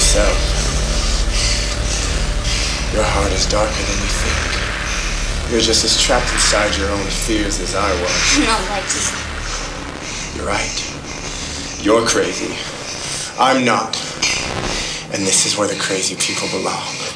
yourself. Your heart is darker than you think. You're just as trapped inside your own fears as I was. Not likely. You're right. You're crazy. I'm not. And this is where the crazy people belong.